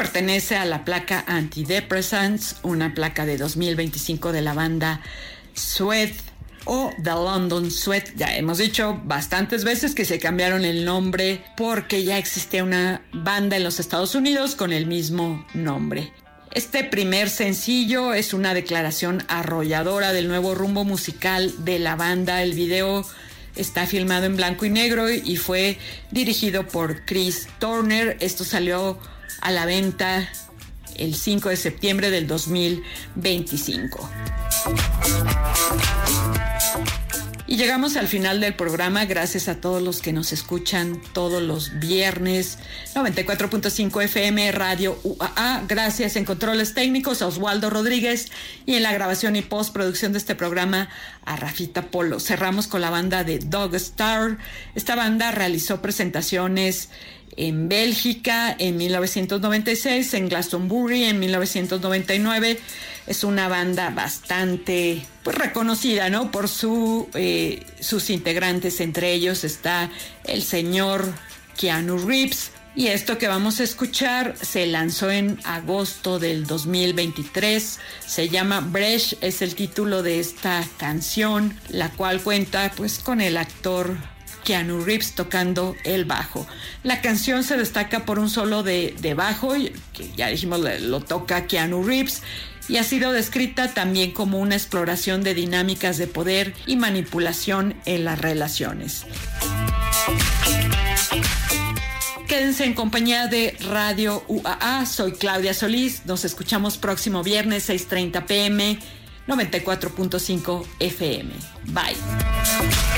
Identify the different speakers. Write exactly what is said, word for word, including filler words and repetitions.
Speaker 1: pertenece a la placa Antidepressants, una placa de dos mil veinticinco de la banda Sweat o The London Sweat. Ya hemos dicho bastantes veces que se cambiaron el nombre porque ya existe una banda en los Estados Unidos con el mismo nombre. Este primer sencillo es una declaración arrolladora del nuevo rumbo musical de la banda. El video está filmado en blanco y negro y fue dirigido por Chris Turner. Esto salió a la venta el cinco de septiembre del dos mil veinticinco. Y llegamos al final del programa. Gracias a todos los que nos escuchan todos los viernes. noventa y cuatro punto cinco F M Radio U A A. Gracias en controles técnicos a Oswaldo Rodríguez y en la grabación y postproducción de este programa a Rafita Polo. Cerramos con la banda de Dog Star. Esta banda realizó presentaciones en Bélgica en mil novecientos noventa y seis, en Glastonbury en mil novecientos noventa y nueve. Es una banda bastante pues, reconocida, ¿no? Por su, eh, sus integrantes. Entre ellos está el señor Keanu Reeves. Y esto que vamos a escuchar se lanzó en agosto del dos mil veintitrés. Se llama Bresh, es el título de esta canción, la cual cuenta pues con el actor Keanu Reeves tocando el bajo. La canción se destaca por un solo de, de bajo, que ya dijimos lo toca Keanu Reeves, y ha sido descrita también como una exploración de dinámicas de poder y manipulación en las relaciones. Quédense en compañía de Radio U A A. Soy Claudia Solís. Nos escuchamos próximo viernes seis treinta p m noventa y cuatro punto cinco F M. Bye.